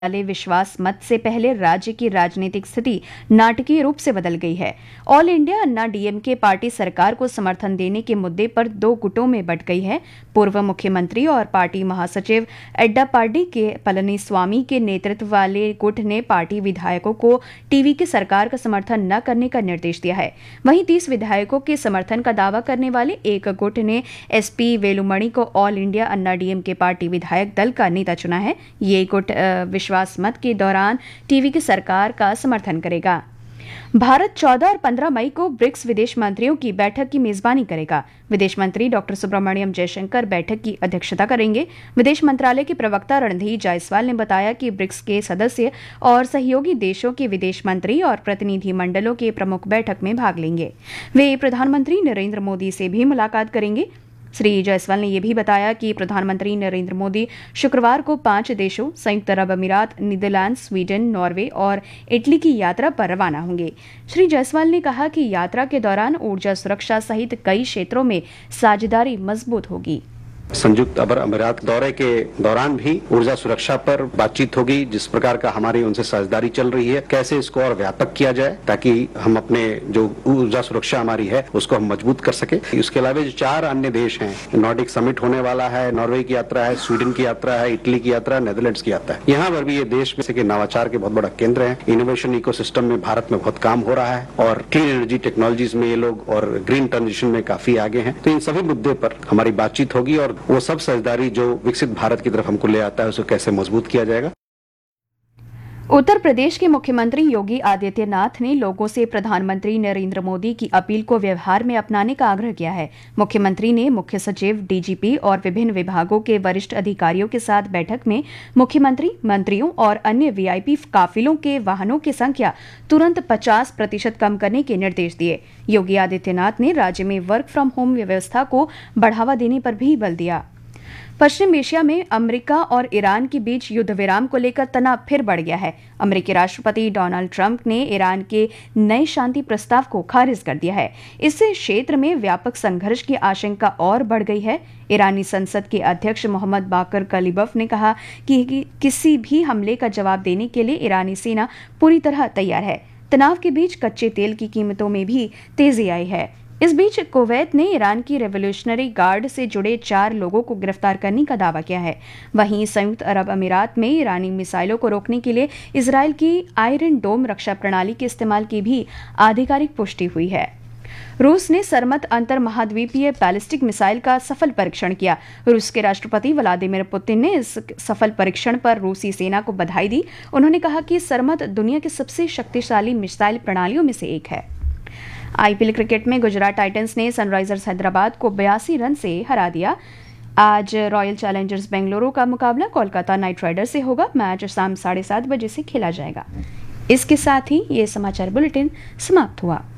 वाले विश्वास मत से पहले राज्य की राजनीतिक स्थिति नाटकीय रूप से बदल गई है। ऑल इंडिया अन्ना डीएमके पार्टी सरकार को समर्थन देने के मुद्दे पर दो गुटों में बंट गई है। पूर्व मुख्यमंत्री और पार्टी महासचिव एड्डापाडी के पलनीस्वामी के नेतृत्व वाले गुट ने पार्टी विधायकों को टीवी की सरकार का समर्थन न करने का निर्देश दिया है। वहीं 30 विधायकों के समर्थन का दावा करने वाले एक गुट ने एसपी वेलुमणि को ऑल इंडिया अन्ना डीएमके पार्टी विधायक दल का नेता चुना है। ये गुट विश्वास मत के दौरान टीवी की सरकार का समर्थन करेगा। भारत 14 और 15 मई को ब्रिक्स विदेश मंत्रियों की बैठक की मेजबानी करेगा। विदेश मंत्री डॉक्टर सुब्रमण्यम जयशंकर बैठक की अध्यक्षता करेंगे। विदेश मंत्रालय के प्रवक्ता रणधीर जायसवाल ने बताया कि ब्रिक्स के सदस्य और सहयोगी देशों के विदेश मंत्री और प्रतिनिधि मंडलों के प्रमुख बैठक में भाग लेंगे। वे प्रधानमंत्री नरेंद्र मोदी से भी मुलाकात करेंगे। श्री जायसवाल ने यह भी बताया कि प्रधानमंत्री नरेंद्र मोदी शुक्रवार को 5 देशों संयुक्त अरब अमीरात, नीदरलैंड, स्वीडन, नॉर्वे और इटली की यात्रा पर रवाना होंगे। श्री जायसवाल ने कहा कि यात्रा के दौरान ऊर्जा सुरक्षा सहित कई क्षेत्रों में साझेदारी मजबूत होगी। संयुक्त अरब अमीरात दौरे के दौरान भी ऊर्जा सुरक्षा पर बातचीत होगी। जिस प्रकार का हमारी उनसे साझेदारी चल रही है, कैसे इसको और व्यापक किया जाए ताकि हम अपने जो ऊर्जा सुरक्षा हमारी है उसको हम मजबूत कर सके। इसके अलावा जो 4 अन्य देश हैं, नॉर्डिक समिट होने वाला है, नॉर्वे की यात्रा है, स्वीडन की यात्रा है, इटली की यात्रा है, नेदरलैंड्स की यात्रा है। यहाँ पर भी ये देश में से नवाचार के बहुत बड़ा केंद्र है। इनोवेशन इकोसिस्टम में भारत में बहुत काम हो रहा है और क्लीन एनर्जी टेक्नोलॉजीज में ये लोग और ग्रीन ट्रांजिशन में काफी आगे हैं। तो इन सभी मुद्दे पर हमारी बातचीत होगी और वो सब साझेदारी जो विकसित भारत की तरफ हमको ले आता है उसे कैसे मजबूत किया जाएगा। उत्तर प्रदेश के मुख्यमंत्री योगी आदित्यनाथ ने लोगों से प्रधानमंत्री नरेंद्र मोदी की अपील को व्यवहार में अपनाने का आग्रह किया है। मुख्यमंत्री ने मुख्य सचिव, डीजीपी और विभिन्न विभागों के वरिष्ठ अधिकारियों के साथ बैठक में मुख्यमंत्री, मंत्रियों और अन्य वीआईपी काफिलों के वाहनों की संख्या तुरंत 50% कम करने के निर्देश दिए। योगी आदित्यनाथ ने राज्य में वर्क फ्रॉम होम व्यवस्था को बढ़ावा देने पर भी बल दिया। पश्चिम एशिया में अमेरिका और ईरान के बीच युद्ध विराम को लेकर तनाव फिर बढ़ गया है। अमेरिकी राष्ट्रपति डोनाल्ड ट्रंप ने ईरान के नए शांति प्रस्ताव को खारिज कर दिया है। इससे क्षेत्र में व्यापक संघर्ष की आशंका और बढ़ गई है। ईरानी संसद के अध्यक्ष मोहम्मद बाकर कलीबफ ने कहा कि किसी भी हमले का जवाब देने के लिए ईरानी सेना पूरी तरह तैयार है। तनाव के बीच कच्चे तेल की कीमतों में भी तेजी आई है। इस बीच कुवैत ने ईरान की रेवोल्यूशनरी गार्ड से जुड़े 4 लोगों को गिरफ्तार करने का दावा किया है। वहीं संयुक्त अरब अमीरात में ईरानी मिसाइलों को रोकने के लिए इजरायल की आयरन डोम रक्षा प्रणाली के इस्तेमाल की भी आधिकारिक पुष्टि हुई है। रूस ने सरमत अंतर महाद्वीपीय बैलिस्टिक मिसाइल का सफल परीक्षण किया। रूस के राष्ट्रपति व्लादिमीर पुतिन ने इस सफल परीक्षण पर रूसी सेना को बधाई दी। उन्होंने कहा कि सरमत दुनिया की सबसे शक्तिशाली मिसाइल प्रणालियों में से एक है। आईपीएल क्रिकेट में गुजरात टाइटंस ने सनराइजर्स हैदराबाद को 82 रन से हरा दिया। आज रॉयल चैलेंजर्स बेंगलुरु का मुकाबला कोलकाता नाइट राइडर्स से होगा। मैच शाम 7:30 बजे से खेला जाएगा। इसके साथ ही ये समाचार बुलेटिन समाप्त हुआ।